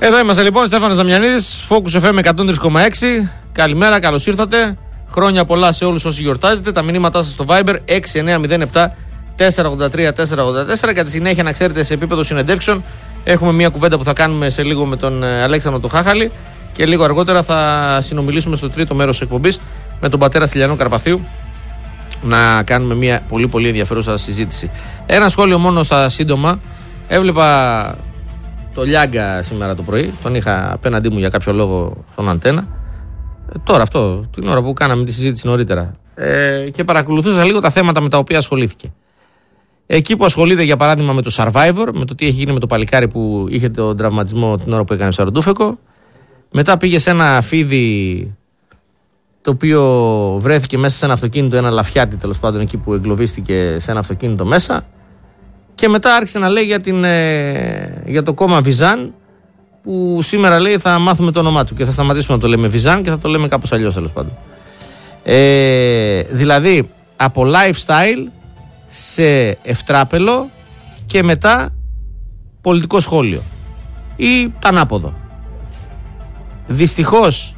Εδώ είμαστε λοιπόν, Στέφανος Δαμιανίδης, Focus FM 103,6. Καλημέρα, καλώς ήρθατε. Χρόνια πολλά σε όλους όσοι γιορτάζετε. Τα μηνύματά σας στο Viber 6907 483 484. Κατά τη συνέχεια, να ξέρετε, σε επίπεδο συνεντεύξεων έχουμε μια κουβέντα που θα κάνουμε σε λίγο με τον Αλέξανδρο του Χάχαλη και λίγο αργότερα θα συνομιλήσουμε στο τρίτο μέρος της εκπομπής με τον πατέρα Στυλιανό Καρπαθίου να κάνουμε μια πολύ πολύ ενδιαφέρουσα συζήτηση. Ένα σχόλιο μόνο στα σύντομα. Έβλεπα το Λιάγκα σήμερα το πρωί, τον είχα απέναντί μου για κάποιο λόγο στον Αντένα. Τώρα αυτό, την ώρα που κάναμε τη συζήτηση νωρίτερα. Και παρακολουθούσα λίγο τα θέματα με τα οποία ασχολήθηκε. Εκεί που ασχολείται για παράδειγμα με το Survivor, με το τι έχει γίνει με το παλικάρι που είχε τον τραυματισμό την ώρα που έκανε Σαροντούφεκο. Μετά πήγε σε ένα φίδι το οποίο βρέθηκε μέσα σε ένα αυτοκίνητο, ένα λαφιάτι τέλος πάντων εκεί που εγκλωβίστηκε σε ένα αυτοκίνητο μέσα. Και μετά άρχισε να λέει για το κόμμα Βυζάν, που σήμερα λέει θα μάθουμε το όνομά του και θα σταματήσουμε να το λέμε Βυζάν και θα το λέμε κάπως αλλιώς τέλος πάντων. Δηλαδή από lifestyle σε ευτράπελο και μετά πολιτικό σχόλιο ή το ανάποδο. Δυστυχώς,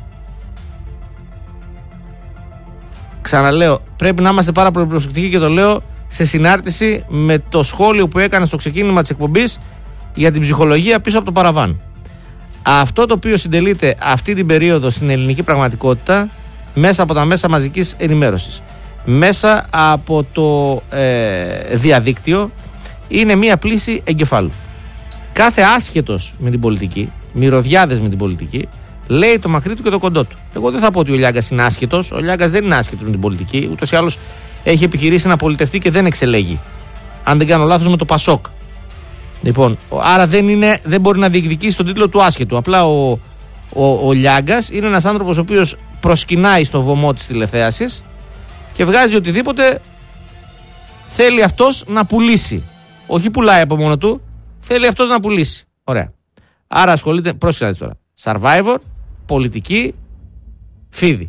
ξαναλέω, πρέπει να είμαστε πάρα πολύ προσεκτικοί και το λέω σε συνάρτηση με το σχόλιο που έκανε στο ξεκίνημα της εκπομπής για την ψυχολογία πίσω από το παραβάν. Αυτό το οποίο συντελείται αυτή την περίοδο στην ελληνική πραγματικότητα μέσα από τα μέσα μαζικής ενημέρωσης, μέσα από το διαδίκτυο, είναι μία πλήση εγκεφάλου. Κάθε άσχετος με την πολιτική, μυρωδιάδες με την πολιτική, λέει το μακρύ του και το κοντό του. Εγώ δεν θα πω ότι ο Λιάγκας είναι άσχετος. Ο Λιάγκας δεν είναι άσχετος με την πολιτική. Ούτως ή άλλως έχει επιχειρήσει να πολιτευτεί και δεν εξελέγει. Αν δεν κάνω λάθος, με το Πασόκ. Λοιπόν, άρα δεν μπορεί να διεκδικήσει τον τίτλο του άσχετου. Απλά ο Λιάγκας είναι ένας άνθρωπος ο οποίος προσκυνάει στο βωμό της τηλεθέασης και βγάζει οτιδήποτε θέλει αυτός να πουλήσει. Όχι πουλάει από μόνο του, θέλει αυτός να πουλήσει. Ωραία. Άρα ασχολείται, πρόσεχε τώρα. Survivor, πολιτική, φίδι.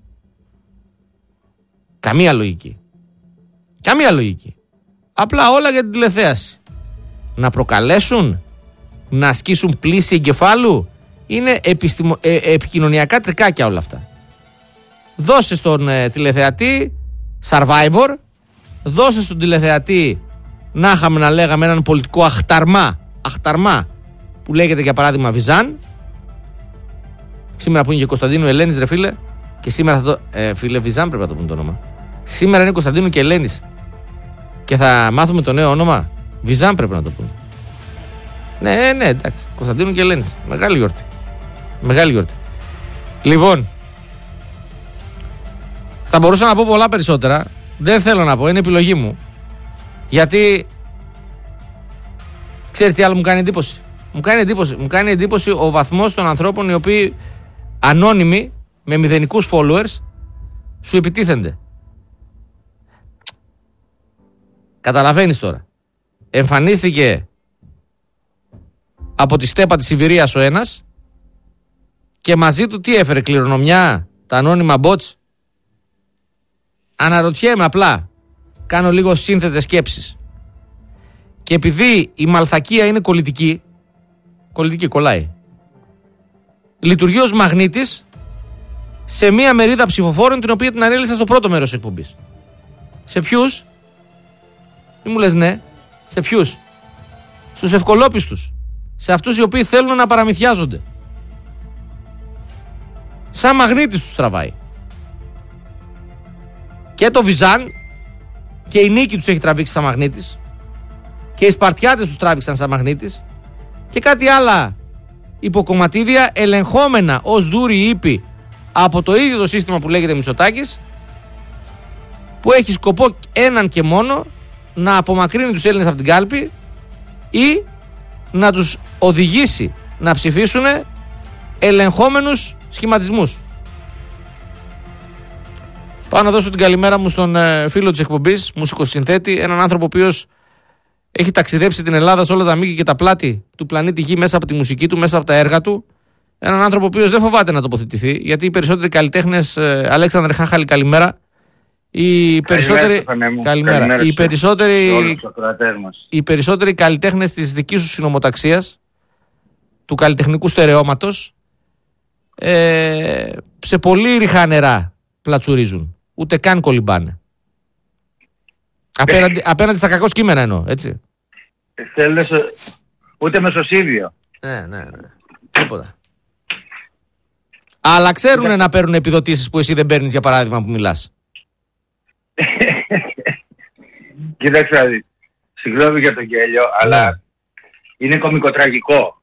Καμία λογική. Καμία λογική. Απλά όλα για την τηλεθέαση. Να προκαλέσουν, να ασκήσουν πλήση εγκεφάλου, είναι επικοινωνιακά τρικάκια όλα αυτά. Δώσε στον τηλεθεατή Survivor, δώσε στον τηλεθεατή να είχαμε να λέγαμε έναν πολιτικό αχταρμά που λέγεται για παράδειγμα Βυζάν. Σήμερα που είναι και Κωνσταντίνου Ελένης, ρε φίλε, και σήμερα θα το. Φίλε, Βυζάν πρέπει να το πούμε το όνομα. Σήμερα είναι Κωνσταντίνου και Ελένης. Και θα μάθουμε το νέο όνομα. Βυζάν πρέπει να το πούμε. Ναι, εντάξει. Κωνσταντίνου και Ελένης. Μεγάλη γιορτή. Μεγάλη γιορτή. Λοιπόν, θα μπορούσα να πω πολλά περισσότερα. Δεν θέλω να πω, είναι επιλογή μου. Γιατί ξέρεις τι άλλο μου κάνει εντύπωση. Μου κάνει εντύπωση ο βαθμός των ανθρώπων οι οποίοι ανώνυμοι με μηδενικούς followers σου επιτίθενται. Καταλαβαίνεις τώρα. Εμφανίστηκε από τη στέπα της Σιβηρίας ο ένας και μαζί του τι έφερε, κληρονομιά, τα ανώνυμα bots. Αναρωτιέμαι απλά, κάνω λίγο σύνθετες σκέψεις. Και επειδή η μαλθακία είναι κολλητική, κολλάει, λειτουργεί ως μαγνήτης σε μία μερίδα ψηφοφόρων την οποία την ανέλησα στο πρώτο μέρος της εκπομπής. Σε ποιους? Μη μου λες ναι. Σε ποιους? Στους ευκολόπιστους. Σε αυτούς οι οποίοι θέλουν να παραμυθιάζονται. Σαν μαγνήτης τους τραβάει. Και το Βυζάν και η νίκη τους έχει τραβήξει σαν μαγνήτης. Και οι Σπαρτιάτες τους τράβηξαν σαν μαγνήτης. Και κάτι άλλα υποκομματίδια ελεγχόμενα ως δούροι ύποι από το ίδιο το σύστημα που λέγεται Μητσοτάκης, που έχει σκοπό έναν και μόνο, να απομακρύνει τους Έλληνες από την κάλπη ή να τους οδηγήσει να ψηφίσουν ελεγχόμενους σχηματισμούς. Πάω να δώσω την καλημέρα μου στον φίλο της εκπομπής, μουσικοσυνθέτη, έναν άνθρωπο ο οποίος έχει ταξιδέψει την Ελλάδα σε όλα τα μήκη και τα πλάτη του πλανήτη Γη μέσα από τη μουσική του, μέσα από τα έργα του. Έναν άνθρωπο ο οποίος δεν φοβάται να τοποθετηθεί, γιατί οι περισσότεροι καλλιτέχνες, Αλέξανδρε Χάχαλη, καλημέρα. Οι περισσότεροι, καλημέρα. Οι περισσότεροι καλλιτέχνες της δικής σου συνομοταξίας, του καλλιτεχνικού στερεώματος σε πολύ ριχά νερά πλατσουρίζουν. Ούτε καν κολυμπάνε. Απέναντι στα κακό κείμενα εννοώ, έτσι. Ούτε μεσοσύβιο. Ναι. Τίποτα. Αλλά ξέρουν να παίρνουν επιδοτήσεις που εσύ δεν παίρνεις, για παράδειγμα, που μιλάς. Κοίταξε, συγγνώμη για το γέλιο, αλλά είναι κωμικοτραγικό.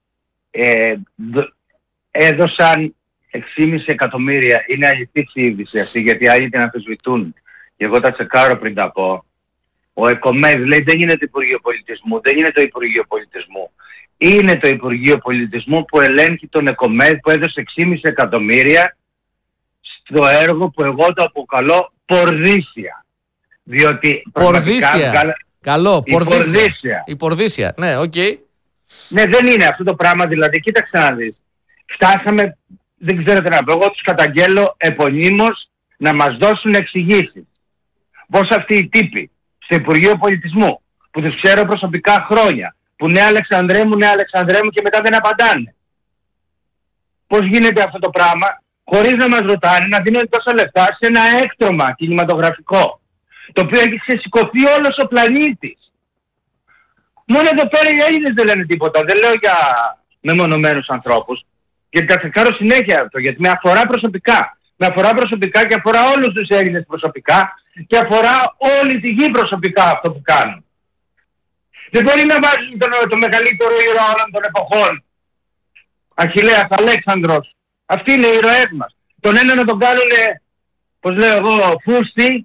Έδωσαν 6,5 εκατομμύρια. Είναι αληθής η είδηση αυτή, γιατί άλλοι την αμφισβητούν. Και εγώ τα τσεκάρω πριν τα πω. Ο ΕΚΟΜΕΔ λέει δεν είναι το Υπουργείο Πολιτισμού, δεν είναι το Υπουργείο Πολιτισμού. Είναι το Υπουργείο Πολιτισμού που ελέγχει τον ΕΚΟΜΕΔ, που έδωσε 6,5 εκατομμύρια στο έργο που εγώ το αποκαλώ πορδίσια. Διότι πορδίσια. Καλό, πορδίσια. Η πορδίσια, ναι, οκ. Ναι, δεν είναι αυτό το πράγμα, δηλαδή, κοίταξε να δεις. Φτάσαμε, δεν ξέρω τι να πω, εγώ τους καταγγέλω επωνύμως να μας δώσουν εξηγήσεις. Πώς αυτοί οι τύποι στο Υπουργείο Πολιτισμού, που τους ξέρω προσωπικά χρόνια, που ναι Αλεξανδρέ μου και μετά δεν απαντάνε. Πώς γίνεται αυτό το πράγμα, χωρίς να μας ρωτάνε, να δίνουν τόσα λεφτά σε ένα έκτρωμα κινηματογραφικό, το οποίο έχει ξεσηκωθεί όλος ο πλανήτης. Μόνο εδώ πέρα οι Έλληνες δεν λένε τίποτα, δεν λέω για μεμονωμένους ανθρώπους, γιατί τα τσεκάρω συνέχεια αυτό, γιατί με αφορά προσωπικά. Με αφορά προσωπικά και αφορά όλους τους Έλληνες προσωπικά και αφορά όλη τη γη προσωπικά αυτό που κάνουν. Δεν μπορεί να βάζουν το μεγαλύτερο ήρωα όλων των εποχών, Αχιλλέας, Αλέξανδρος. Αυτοί είναι οι ήρωές μας. Τον ένα να τον κάνουν, πώς λέω εγώ, φούστη.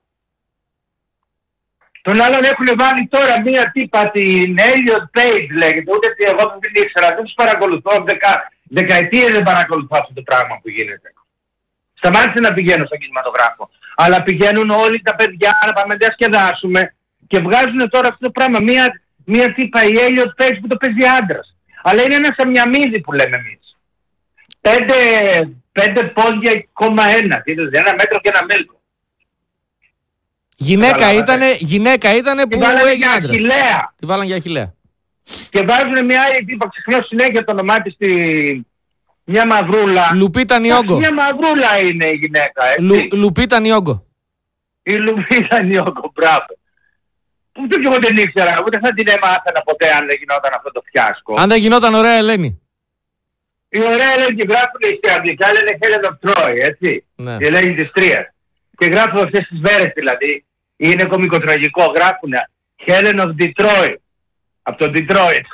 Τον άλλον έχουν βάλει τώρα μία τύπα, την Elliot Page λέγεται, ούτε εγώ δεν την ήξερα, δεν τους παρακολουθώ, δεκαετίες δεν παρακολουθώ αυτό το πράγμα που γίνεται. Σταμάτησε να πηγαίνω στον κινηματογράφο. Αλλά πηγαίνουν όλοι τα παιδιά να πάμε να διασκεδάσουμε και βγάζουν τώρα αυτό το πράγμα. Μία τύπα η Elliot Page που το παίζει άντρας. Αλλά είναι ένα σαμιαμίδι που λέμε εμείς. 5 πόδια, 1,1. Δηλαδή 1 μέτρο και 1 μέλκο. Γυναίκα ήτανε που έγινε άντρας. Τη βάλαν για Αχιλλέα. Και βάζουν μια άλλη τύπα, ξεχνάω συνέχεια το όνομά της, μια μαυρούλα. Λουπίτα Νιόγκο. Μια μαυρούλα είναι η γυναίκα, έτσι. Λουπίτα Νιόγκο. Η Λουπίτα Νιόγκο, μπράβο. Ούτε και εγώ δεν ήξερα, ούτε θα την έμαθα ποτέ αν δεν γινόταν αυτό το φιάσκο. Αν δεν γινόταν ωραία Ελένη. Η ωραία Ελένη γράφουν στα αγγλικά, λένε Helen of Troy, έτσι. Ναι. Η Ελένη της Τρίας. Και γράφουν αυτές τις μέρες δηλαδή, είναι κωμικοτραγικό, γράφουν Helen of Detroit. Από το Detroit.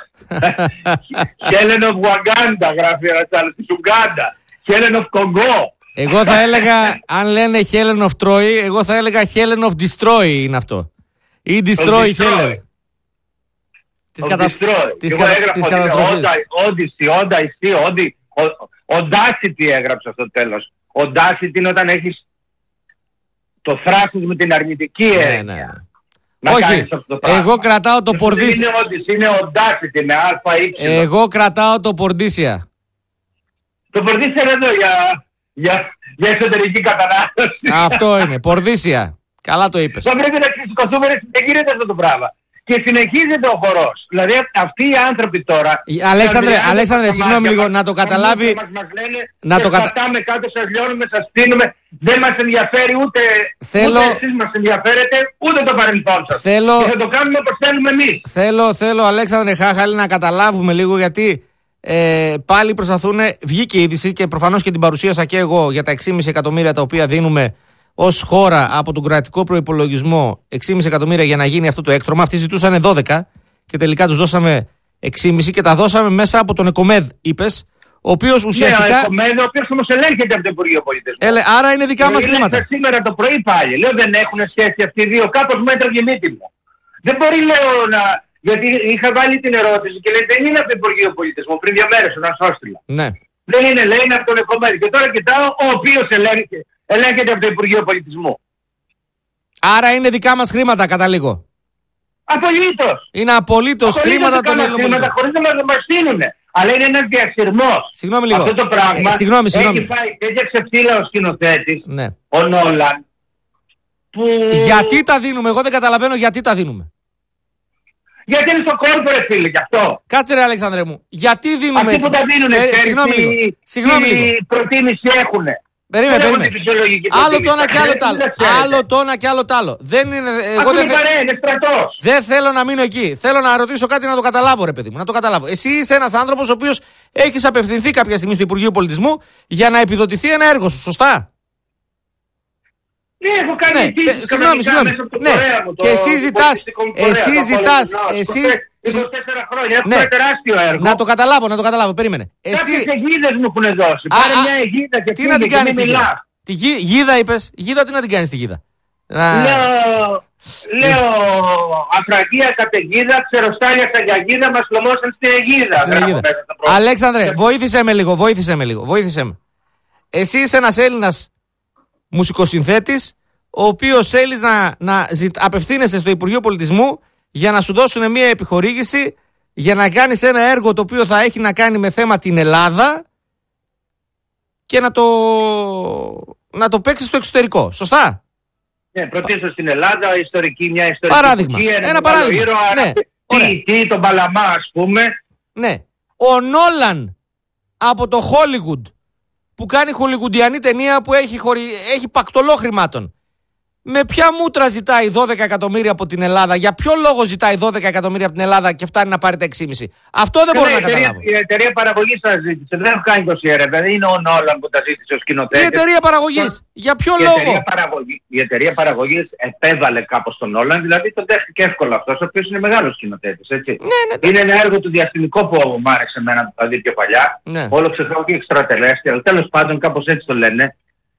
Helen of Waganda γράφει ένας άλλος, της Ουγκάντα. Helen of Congo. Εγώ θα έλεγα, αν λένε Helen of Troy, εγώ θα έλεγα Helen of Destroy είναι αυτό. Ή Destroy Helen. Της καταστροφής. Εγώ έγραφα Odyssey, Audacity έγραψα στο τέλος. Audacity είναι όταν έχεις το θράσος με την αρνητική έννοια. Όχι, εγώ κρατάω το πορδίσια. Είναι Audacity με αλφα ή. Εγώ κρατάω το πορδίσια. Το πορδίσια είναι εδώ για εσωτερική κατανάλωση. Αυτό είναι, πορδίσια. Καλά το είπες. Θα πρέπει να ξεσηκωθούμε, δεν γίνεται αυτό το πράγμα. Και συνεχίζεται ο χορός. Δηλαδή αυτοί οι άνθρωποι τώρα. Αλέξανδρε, συγγνώμη λίγο, να το καταλάβει. Να το πατάμε κάτω, σας λιώνουμε, σας στείνουμε. Δεν μας ενδιαφέρει ούτε εσείς μας ενδιαφέρετε, ούτε το παρελθόν σας. Και θα το κάνουμε όπως θέλουμε εμείς. Θέλω, Αλέξανδρε Χάχαλη, να καταλάβουμε λίγο, γιατί πάλι προσπαθούν. Βγήκε η είδηση και προφανώς και την παρουσίασα και εγώ για τα 6,5 εκατομμύρια τα οποία δίνουμε ως χώρα από τον κρατικό προϋπολογισμό, 6,5 εκατομμύρια για να γίνει αυτό το έκτρωμα. Αυτοί ζητούσαν 12 και τελικά τους δώσαμε 6,5 και τα δώσαμε μέσα από τον ΕΚΟΜΕΔ, είπες, ο οποίος ουσιαστικά. Ναι, ο ΕΚΟΜΕΔ, ο οποίος όμως ελέγχεται από το Υπουργείο Πολιτισμού. Άρα είναι δικά μας χρήματα. Σήμερα το πρωί πάλι. Λέω δεν έχουν σχέση αυτοί οι δύο. Κάπως μέτρο γεμίτη μου. Δεν μπορεί, λέω, να. Γιατί είχα βάλει την ερώτηση και λέει δεν είναι από το Υπουργείο Πολιτισμού. Πριν 2 μέρες όταν σώστηλα. Ναι. Δεν είναι, λέει, είναι από τον ΕΚΟΜΕΔ. Και τώρα κοιτάω ο οποίος ελέγχεται από το Υπουργείο Πολιτισμού. Άρα είναι δικά μας χρήματα, καταλήγω. Απολύτως. Είναι απολύτως χρήματα των Ελλήνων. Χωρίς να μας στείλουν. Αλλά είναι ένας διασυρμός. Συγγνώμη λίγο. Αυτό το πράγμα συγγνώμη. Έχει φάει τέτοια ξεφύλλα ο σκηνοθέτης, ναι, ο Νόλαν, που. Γιατί τα δίνουμε, εγώ δεν καταλαβαίνω γιατί τα δίνουμε. Γιατί είναι στο κόλπο, ρε φίλε, γι' αυτό. Κάτσε, ρε Αλέξανδρε μου. Γιατί δίνουμε. Αυτοί που τα δίνουνε, συγγνώμη λίγο. Τι προτίμηση έχουνε. Περίμενε. Άλλο το ένα και άλλο το άλλο. Άλλο το ένα και άλλο το άλλο. Δεν είναι. Είναι στρατός. Δεν θέλω να μείνω εκεί. Θέλω να ρωτήσω κάτι να το καταλάβω, ρε παιδί μου. Να το καταλάβω. Εσύ είσαι ένας άνθρωπος ο οποίος έχεις απευθυνθεί κάποια στιγμή στο Υπουργείο Πολιτισμού για να επιδοτηθεί ένα έργο σου. Σωστά. Ναι, έχω κάνει εκεί. Συγγνώμη. Ναι, και εσύ ζητάς. 24 χρόνια, έχω ένα τεράστιο έργο. Να το καταλάβω, περίμενε. Κάποιες αιγίδες μου έχουν δώσει. Πάρε μια αιγίδα και τι να την κάνεις στη γίδα. Τη γίδα είπες, γίδα τι να την κάνεις στη γίδα. Λέω Αφραγία καταιγίδα, ξεροστάλια για γίδα, μας πλωμώσαν στην αιγίδα. Αλέξανδρε, βοήθησε με λίγο. Εσύ είσαι ένας Έλληνας μουσικοσυνθέτης, ο οποίος θέλεις να απευθύνεσαι στο Υπουργείο Πολιτισμού για να σου δώσουν μια επιχορήγηση για να κάνεις ένα έργο το οποίο θα έχει να κάνει με θέμα την Ελλάδα και να το παίξεις στο εξωτερικό. Σωστά? Ναι, προτείνω στην Ελλάδα μια ιστορική παράδειγμα. Ένα παράδειγμα. Ήρωα, τον Παλαμά, ας πούμε. Ναι. Ο Νόλαν από το Hollywood που κάνει χολιγουντιανή ταινία που έχει πακτολό χρημάτων. Με ποια μούτρα ζητάει 12 εκατομμύρια από την Ελλάδα, για ποιο λόγο ζητάει 12 εκατομμύρια από την Ελλάδα και φτάνει να πάρει τα 6,5. Αυτό δεν μπορώ να καταλάβω. Η εταιρεία παραγωγής τα ζήτησε. Δεν έχω κάνει τόση έρευνα. Δεν είναι ο Νόλαν που τα ζήτησε ο σκηνοθέτης. Η εταιρεία παραγωγής. Για ποιο λόγο? Η εταιρεία παραγωγής επέβαλε κάπως τον Νόλαν, δηλαδή τον δέχτηκε εύκολα αυτός, ο οποίος είναι μεγάλος σκηνοθέτης. Ναι. Είναι ένα έργο του διαστημικό που μου άρεσε εμένα που τα δει πιο παλιά. Ναι. Όλο ξεχνάω και extraterrestrial. Τέλος πάντων, κάπως έτσι το λένε.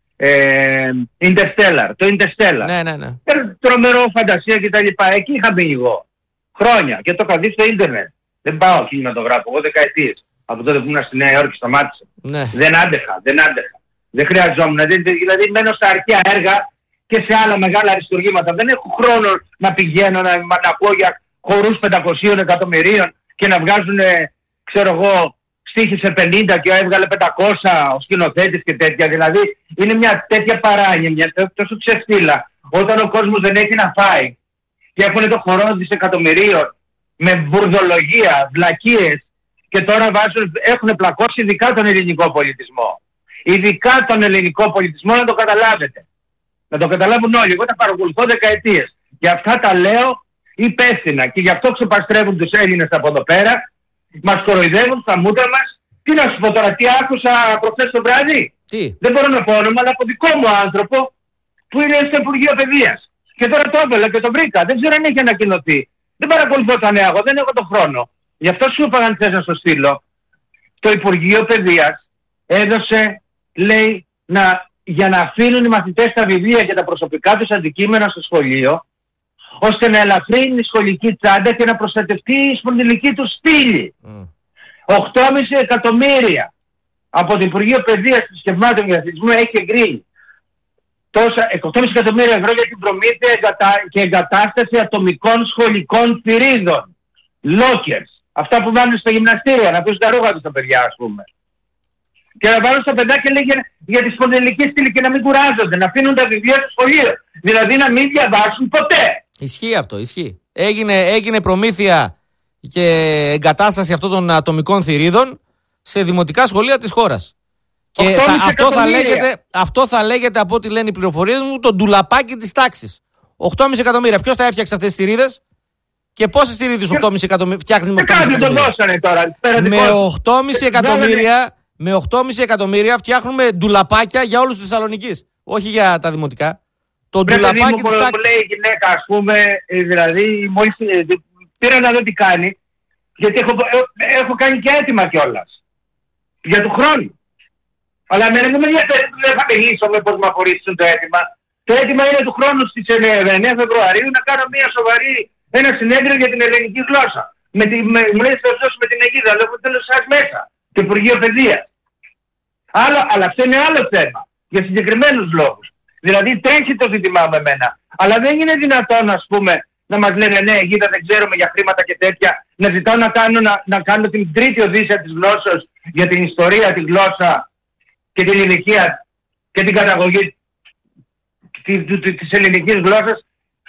Interstellar, το Interstellar. Ναι. Τρομερό, φαντασία κτλ. Εκεί είχα μπει εγώ. Χρόνια και το είχα δει στο ίντερνετ. Δεν πάω κινηματογράφο, εγώ δεκαετίες. Από τότε που ήμουν στη Νέα Υόρκη σταμάτησα. Ναι. Δεν άντεχα. Δεν χρειαζόμουν. Δηλαδή μένω στα αρχαία έργα και σε άλλα μεγάλα αριστουργήματα. Δεν έχω χρόνο να πηγαίνω να πω για χορούς 500 εκατομμυρίων και να βγάζουν, ξέρω εγώ, στήχησε 50 και έβγαλε 500 ο σκηνοθέτης και τέτοια. Δηλαδή είναι μια τέτοια παράνοια, μια τόσο ξεφτύλα. Όταν ο κόσμος δεν έχει να φάει και έχουν το χορό δισεκατομμυρίων με μπουρδολογία, βλακίες και τώρα έχουν πλακώσει ειδικά τον ελληνικό πολιτισμό. Ειδικά τον ελληνικό πολιτισμό, να το καταλάβετε. Να το καταλάβουν όλοι. Εγώ τα παρακολουθώ δεκαετίες. Και αυτά τα λέω υπεύθυνα. Και γι' αυτό ξεπαστρεύουν τους Έλληνες από εδώ πέρα. Μας κοροϊδεύουν στα μούτρα μας. Τι να σου πω τώρα, τι άκουσα προχθές το βράδυ. Δεν μπορώ να πω όνομα, αλλά από δικό μου άνθρωπο που είναι στο Υπουργείο Παιδείας. Και τώρα το έβαλα και το βρήκα. Δεν ξέρω αν έχει ανακοινωθεί. Δεν παρακολουθώ τα νέα, εγώ δεν έχω τον χρόνο. Γι' αυτό σου είπα αν θες να στο στείλω. Το Υπουργείο Παιδείας έδωσε, λέει, για να αφήνουν οι μαθητές τα βιβλία και τα προσωπικά τους αντικείμενα στο σχολείο, ώστε να ελαφρύνει η σχολική τσάντα και να προστατευτεί η σπονδυλική του στήλη. 8,5 εκατομμύρια από το Υπουργείο Παιδείας και Σκευμάτων για Αθλητισμό έχει εγκρίνει. 8,5 εκατομμύρια ευρώ για την προμήθεια και εγκατάσταση ατομικών σχολικών θηρίδων. Lockers. Αυτά που βάλουν στα γυμναστήρια, να αφήσουν τα ρούχα τους τα παιδιά, ας πούμε. Και να βάλουν στα παιδάκια, λέει, για τη σπονδυλική στήλη και να μην κουράζονται, να αφήνουν τα βιβλία στο σχολείο. Δηλαδή να μην διαβάσουν ποτέ. Ισχύει αυτό, ισχύει. Έγινε προμήθεια και εγκατάσταση αυτών των ατομικών θηρίδων σε δημοτικά σχολεία της χώρας. Και αυτό θα λέγεται από ό,τι λένε οι πληροφορίες μου το ντουλαπάκι της τάξης. 8,5 εκατομμύρια. Ποιος θα έφτιαξε αυτές τις θηρίδες και πόσες θηρίδες 8,5 εκατομμύρια φτιάχνει με 8,5 εκατομμύρια. Με 8,5 εκατομμύρια φτιάχνουμε ντουλαπάκια για όλους τους Θεσσαλονικής. Όχι για τα δημοτικά. Το ντουλαπάκι της τάξης. Μου λέει η γυναίκα, ας πούμε, δηλαδή μόλις πήρα να δω τι κάνει, γιατί έχω κάνει και έτοιμα κιόλας. Για του χρόνου. Αλλά εμένα δεν με ενδιαφέρει, δεν θα μιλήσω με πώς μου αφορήσουν το έτοιμα. Το έτοιμα είναι του χρόνου στις 9 Φεβρουαρίου να κάνω ένα συνέδριο για την ελληνική γλώσσα. Μου λέει θα δώσω με την αιγίδα, αλλά εγώ θέλω εσάς μέσα. Το Υπουργείο Παιδείας. Αλλά αυτό είναι άλλο θέμα. Για συγκεκριμένους λόγους. Δηλαδή τρέχει το ζήτημά με εμένα. Αλλά δεν είναι δυνατόν, ας πούμε, να μας λένε ναι, αιγίδα δεν ξέρουμε για χρήματα και τέτοια. Να ζητάω να κάνω την τρίτη οδύσσια της γλώσσας για την ιστορία, τη γλώσσα και την ηλικία και την καταγωγή της ελληνικής γλώσσας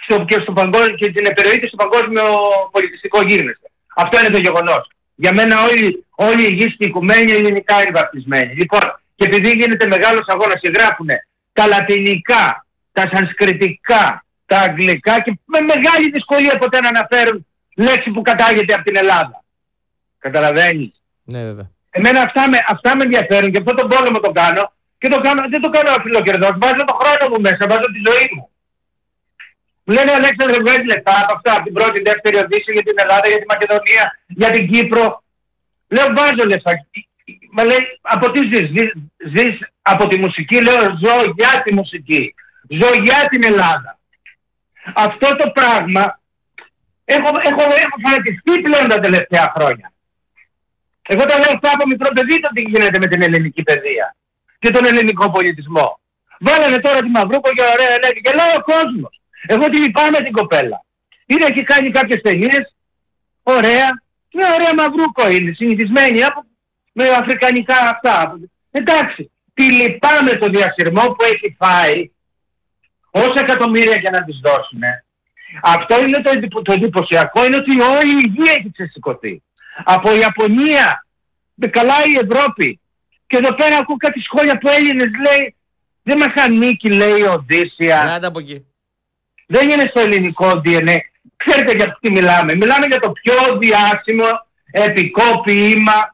και την επιρροή της στο παγκόσμιο πολιτιστικό γίγνεσθε. Αυτό είναι το γεγονός. Για μένα όλοι οι γης και οι οικουμένοι ελληνικά είναι βαπτισμένοι. Λοιπόν, και επειδή γίνεται μεγάλος αγώνας και γράφουν τα λατινικά, τα σανσκριτικά, τα αγγλικά και με μεγάλη δυσκολία ποτέ να αναφέρουν λέξη που κατάγεται από την Ελλάδα. Καταλαβαίνεις? Ναι, βέβαια. Εμένα αυτά με ενδιαφέρουν και αυτό τον πόλεμο τον κάνω και δεν το κάνω αφιλοκερδός. Βάζω το χρόνο μου μέσα, βάζω τη ζωή μου. Μου λένε Αλέξανδρε, βγάζει λεφτά από αυτά, από την πρώτη, δεύτερη οδύση για την Ελλάδα, για τη Μακεδονία, για την Κύπρο. Λέω βάζω λεφτά. Μα λέει από τι ζεις? Ζεις από τη μουσική? Λέω ζω για τη μουσική. Ζω για την Ελλάδα. Αυτό το πράγμα έχω φανατιστεί πλέον τα τελευταία χρόνια. Εγώ τα λέω αυτά από μικρό παιδί το τι γίνεται με την ελληνική παιδεία και τον ελληνικό πολιτισμό. Βάλανε τώρα τη Μαυρούκο και ωραία ενέργεια και λέει ο κόσμος. Εγώ τη λυπάμαι την κοπέλα. Έχει κάνει κάποιες ταινίες, ωραία, μια ωραία Μαυρούκο είναι, συνηθισμένη με αφρικανικά αυτά. Εντάξει, τη λυπάμαι το διασυρμό που έχει φάει, όσα εκατομμύρια για να τις δώσουν. Αυτό είναι το εντυπωσιακό, είναι ότι όλη η γη έχει ξεσηκωθεί. Από Ιαπωνία, καλά η Ευρώπη. Και εδώ πέρα ακούω κάτι σχόλια που Έλληνες λέει, δεν μας ανήκει λέει η Οδύσσια. Δεν είναι στο ελληνικό DNA. Ξέρετε για τι μιλάμε? Μιλάμε για το πιο διάσημο επικό ποίημα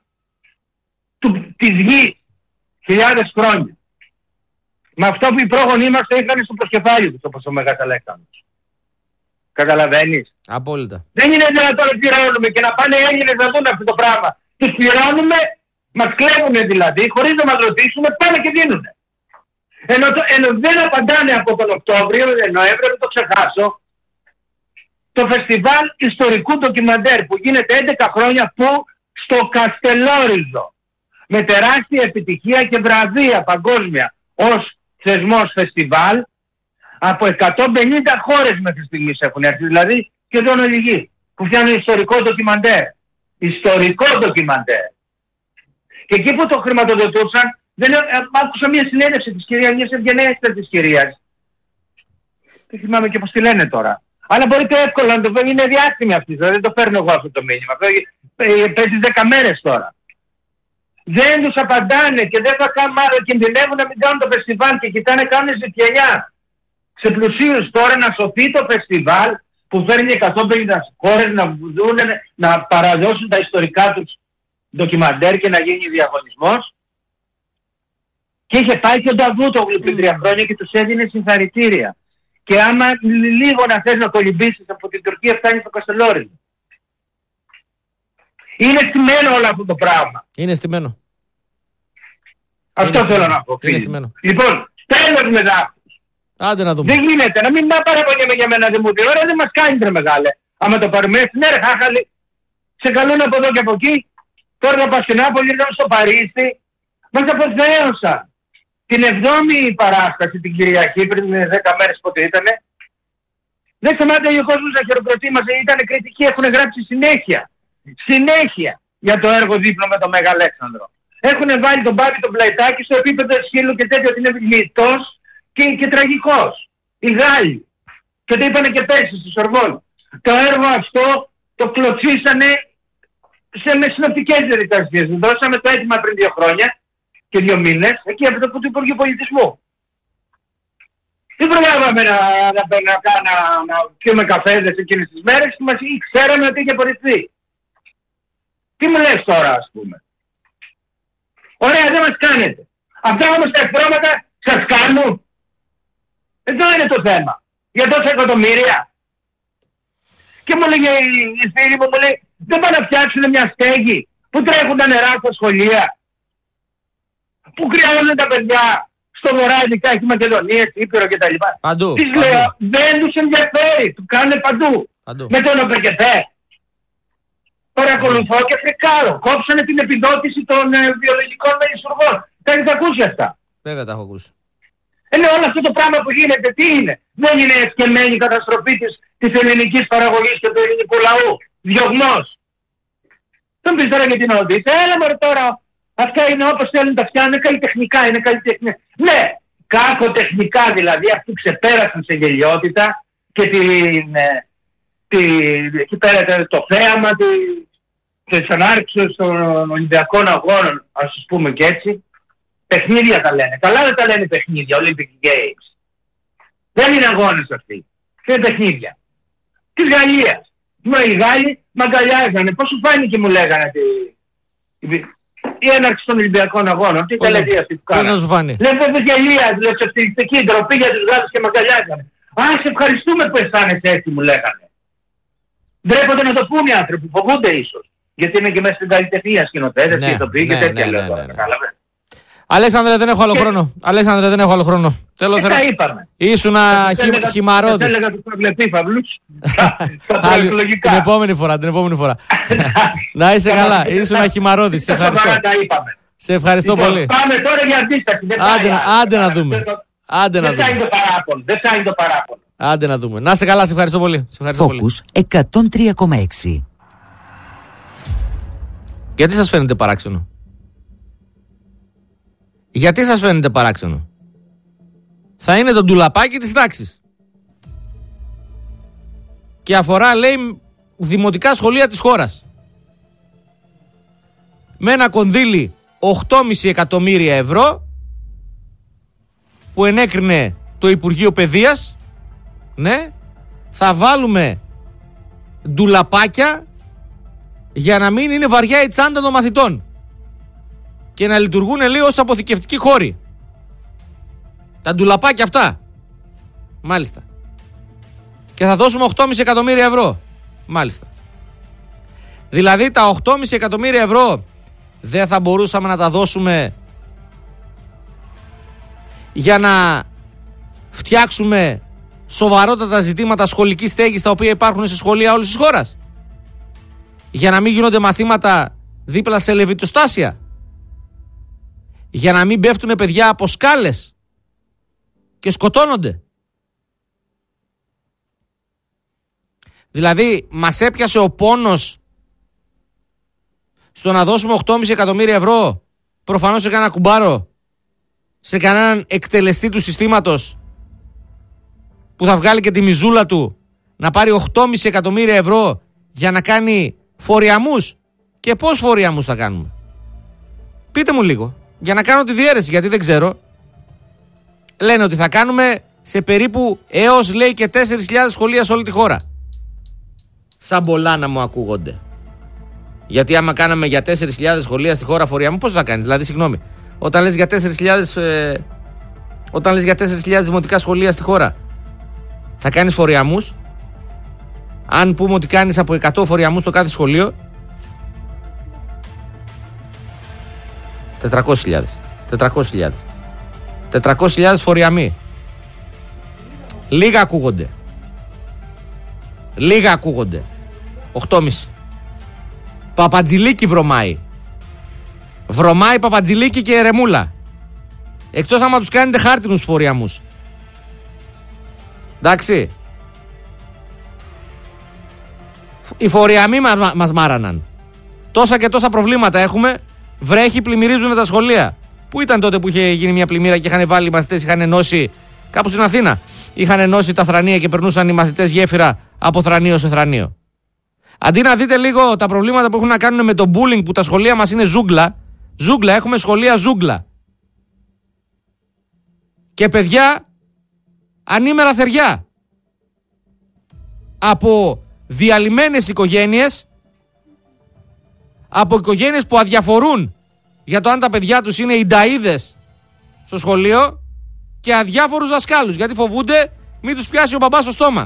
της γης. Χιλιάδες χρόνια. Με αυτό που οι πρόγονοί μας το είχαν στο προσκεφάλι τους, όπως ο Μέγας Αλέξανδρος. Καταλαβαίνεις? Απόλυτα. Δεν είναι δυνατόν να πληρώνουμε και να πάνε οι Έλληνες να δουν αυτό το πράγμα. Τους πληρώνουμε, μας κλέβουν δηλαδή, χωρίς να μας ρωτήσουν, πάνε και δίνουν. Ενώ δεν απαντάνε από τον Οκτώβριο, Νοέμβριο, μην το ξεχάσω, το φεστιβάλ ιστορικού ντοκιμαντέρ που γίνεται 11 χρόνια που στο Καστελόριζο. Με τεράστια επιτυχία και βραβεία παγκόσμια ως θεσμός φεστιβάλ. Από 150 χώρες μέχρι στιγμής έχουν έρθει, δηλαδή και τον οδηγεί, που φτιάχνουν ιστορικό ντοκιμαντέρ. Ιστορικό ντοκιμαντέρ. Και εκεί που το χρηματοδοτούσαν, άκουσα μια συνέντευξη της κυρίας, μιας ευγενέστερης της κυρίας. Δεν θυμάμαι και πώς τη λένε τώρα. Αλλά μπορείτε εύκολα να το βρείτε, είναι διάσημη αυτή, δηλαδή δεν το παίρνω εγώ αυτό το μήνυμα. Παίζει 10 μέρες τώρα. Δεν τους απαντάνε και δεν θα κάνουν, μάλλον κινδυνεύουν να μην κάνουν το φεστιβάλ και κοιτάνε κάνουν ζητιανιά. Σε πλουσίους τώρα να σωθεί το φεστιβάλ που φέρνει 150 χώρες να παραδώσουν τα ιστορικά τους ντοκιμαντέρ και να γίνει διαγωνισμός. Και είχε πάει και ο Νταβούτογλου πριν 3 χρόνια και τους έδινε συγχαρητήρια. Και άμα λίγο να θες να κολυμπήσεις από την Τουρκία φτάνει στο Καστελόριζο. Είναι στημένο όλο αυτό το πράγμα. Είναι στημένο. Αυτό θέλω να πω. Λοιπόν, τέλος με δάφτους. Άντε να δούμε. Δεν γίνεται να μην παραπονιέμαι για μένα, δεν μου πει. Ωραία, δεν μας κάνει τρε μεγάλε. Άμα το πάρουμε έτσι, ναι ρε χάχαλη. Σε καλούν από εδώ και από εκεί. Τώρα θα πας στην Νάπολη, λέω στο Παρίσι. Μας αποθέωσαν. Την 7η παράσταση την Κυριακή, πριν 10 μέρες πότε ήτανε. Δεν σταμάτησε ο κόσμος να χειροκροτεί μας, ήταν κριτικοί, έχουν γράψει συνέχεια για το έργο δίπλα με τον Μέγα Αλέξανδρο. Έχουν βάλει τον Μπάμπη τον Πλαϊτάκη στο επίπεδο σκύλου και τέτοιο ότι είναι λιτός και τραγικός. Οι Γάλλοι. Και το είπανε και πέρσι στη Σορβόνη. Το έργο αυτό το κλωτσίσανε με συνοπτικές διαδικασίες. Δώσαμε το έτοιμα πριν 2 χρόνια και 2 μήνες εκεί από το Υπουργείο Πολιτισμού. Δεν προλάβαμε να πιούμε καφέδες εκείνες τις μέρες και μας ξέραμε ότι είχε απορριφθεί. Τι μου λες τώρα ας πούμε? Ωραία, δεν μας κάνετε. Αυτά όμως τα εκπρώματα σας κάνουν. Εδώ είναι το θέμα. Για τόσα εκατομμύρια. Και μου λέγε η φίλη μου, λέει, δεν πάνε να φτιάξουν μια στέγη που τρέχουν τα νερά στα σχολεία. Που χρειάζονται τα παιδιά στο βορρά, ειδικά έχει Μακεδονία, Κύπρο κτλ. Παντού. Τις λέω, δεν τους ενδιαφέρει, του κάνουν παντού. Με τον ΟΠΕΚΕΠΕ. Παρακολουθώ και φρικάρω. Κόψανε την επιδότηση των βιολογικών μελισσουργών. Τα έχετε ακούσει αυτά? Βέβαια τα έχω ακούσει. Όλο αυτό το πράγμα που γίνεται τι είναι? Δεν είναι εσκεμμένη καταστροφή της ελληνικής παραγωγής και του ελληνικού λαού. Διωγμός. Τον πεις τώρα για την Οδύσσια. Έλα μωρέ τώρα. Αυτά είναι όπως θέλουν τα φτιάχνουν. Είναι καλλιτεχνικά. Είναι καλλιτεχνικά. Ναι. Κακοτεχνικά δηλαδή. Αυτοί ξεπέρασαν σε γελιότητα. και εκεί πέρα το θέαμα της ανάρτησης των Ολυμπιακών Αγώνων, ας τους πούμε και έτσι. Παιχνίδια τα λένε. Καλά δεν τα λένε παιχνίδια, Olympic Games. Δεν είναι αγώνες αυτοί. Είναι παιχνίδια. Της Γαλλίας. Οι Γάλλοι μ' αγκαλιάζανε. Πώς σου φάνηκε, μου λέγανε η έναρξη των Ολυμπιακών Αγώνων. Τι τελετή αυτή που κάνανε. Λέμε δεν γελία, ψευτική ντροπή για τους Γάλλους και μ' αγκαλιάζανε. Σε ευχαριστούμε που αισθάνεσαι έτσι, μου λέγανε. Ντρέπονται να το πούν οι άνθρωποι, φοβούνται ίσως. Γιατί είναι και μέσα στην καλλιτεχνία σκηνοθέτες και ηθοποιοί και τέτοια λέω τώρα. Κατάλαβε. Αλέξανδρε, δεν έχω άλλο χρόνο. Αλέξανδρε, δεν έχω άλλο χρόνο. Τέλος, τα είπαμε. Ήσουν χυμαρόδης. Θα έλεγα τους Παυλεπίφαυλους στα προεκλογικά. Την επόμενη φορά. Να είσαι καλά. Ήσουν χυμαρόδης. Σε ευχαριστώ. Σε ευχαριστώ πολύ. Πάμε τώρα για αντίσταση. Άντε να δούμε. Δεν θα είναι το παράπονο. Άντε να δούμε. Να είσαι καλά, σε ευχαριστώ πολύ. Φόκους 103,6. Γιατί σας φαίνεται παράξενο? Γιατί σας φαίνεται παράξενο? Θα είναι το ντουλαπάκι της τάξης. Και αφορά, λέει, δημοτικά σχολεία της χώρας. Με ένα κονδύλι 8,5 εκατομμύρια ευρώ που ενέκρινε το Υπουργείο Παιδείας. Ναι, θα βάλουμε ντουλαπάκια για να μην είναι βαριά η τσάντα των μαθητών και να λειτουργούν, λέει, ως αποθηκευτικοί χώροι. Τα ντουλαπάκια αυτά. Μάλιστα. Και θα δώσουμε 8,5 εκατομμύρια ευρώ. Μάλιστα. Δηλαδή τα 8,5 εκατομμύρια ευρώ δεν θα μπορούσαμε να τα δώσουμε για να φτιάξουμε σοβαρότατα ζητήματα σχολικής στέγης τα οποία υπάρχουν σε σχολεία όλης της χώρας? Για να μην γίνονται μαθήματα δίπλα σε λεβιτοστάσια? Για να μην πέφτουν παιδιά από σκάλες και σκοτώνονται? Δηλαδή μας έπιασε ο πόνος στο να δώσουμε 8,5 εκατομμύρια ευρώ προφανώς σε κανένα κουμπάρο, σε κανέναν εκτελεστή του συστήματος που θα βγάλει και τη μιζούλα του να πάρει 8,5 εκατομμύρια ευρώ για να κάνει φοριαμούς? Και πώς φοριαμούς θα κάνουμε? Πείτε μου λίγο, για να κάνω τη διαίρεση, γιατί δεν ξέρω. Λένε ότι θα κάνουμε σε περίπου έως, λέει, και 4.000 σχολεία σε όλη τη χώρα. Σαν πολλά να μου ακούγονται. Γιατί άμα κάναμε για 4.000 σχολεία στη χώρα φοριαμού, πώς θα κάνει? Δηλαδή, συγγνώμη, όταν λες για 4.000 δημοτικά σχολεία στη χώρα, θα κάνεις φοριαμούς? Αν πούμε ότι κάνεις από 100 φοριαμούς το κάθε σχολείο, 400.000 φοριαμοί. Λίγα ακούγονται. 8,5. Παπατζηλίκι βρωμάει. Βρωμάει Παπατζηλίκι και Ερεμούλα. Εκτός άμα τους κάνετε χάρτινους φοριαμούς. Εντάξει. Οι φοριαμοί μας μάραναν. Τόσα και τόσα προβλήματα έχουμε. Βρέχει, πλημμυρίζουν τα σχολεία. Πού ήταν τότε που είχε γίνει μια πλημμύρα και είχαν βάλει οι μαθητές, είχαν ενώσει, κάπου στην Αθήνα, είχαν ενώσει τα θρανία και περνούσαν οι μαθητές γέφυρα από θρανίο σε θρανίο? Αντί να δείτε λίγο τα προβλήματα που έχουν να κάνουν με το bullying, που τα σχολεία μας είναι ζούγκλα, έχουμε σχολεία ζούγκλα. Και παιδιά ανήμερα θεριά. Από διαλυμένες οικογένειες, από οικογένειες που αδιαφορούν για το αν τα παιδιά τους είναι ινταΐδες στο σχολείο, και αδιάφορους δασκάλους, γιατί φοβούνται μην τους πιάσει ο μπαμπάς στο στόμα.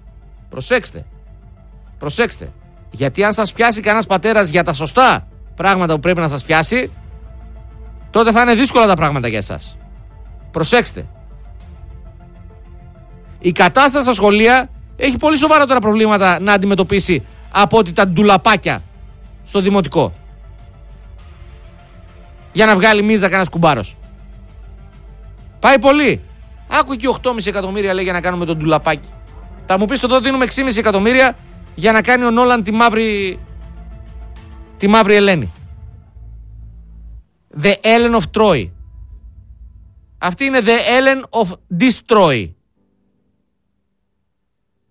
Προσέξτε. Γιατί αν σας πιάσει κανένας πατέρας για τα σωστά πράγματα που πρέπει να σας πιάσει, τότε θα είναι δύσκολα τα πράγματα για εσάς. Προσέξτε. Η κατάσταση στα σχολεία έχει πολύ σοβαρότερα προβλήματα να αντιμετωπίσει από ότι τα ντουλαπάκια στο δημοτικό. Για να βγάλει μίζα κανένας κουμπάρος. Πάει πολύ. Άκου εκεί 8,5 εκατομμύρια, λέει, για να κάνουμε τον ντουλαπάκι. Θα μου πεις εδώ δίνουμε 6,5 εκατομμύρια για να κάνει ο Νόλαν τη μαύρη Ελένη. The Ellen of Troy. Αυτή είναι The Ellen of Destroy.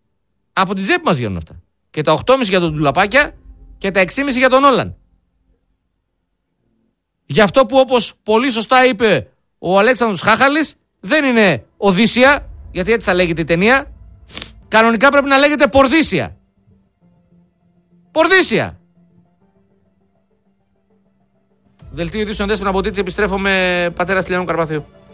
Από την τσέπη μας βγαίνουν αυτά. Και τα 8,5 για τον Ντουλαπάκια και τα 6,5 για τον Όλαν. Γι' αυτό που, όπως πολύ σωστά είπε ο Αλέξανδρος Χάχαλης, δεν είναι Οδύσσια, γιατί έτσι θα λέγεται η ταινία. Κανονικά πρέπει να λέγεται Πορδύσσια. Πορδύσσια. Δελτίο ειδήσεων Δέσποινα Μποτίτση, επιστρέφω με πατέρα Στυλιανού Καρπαθίου.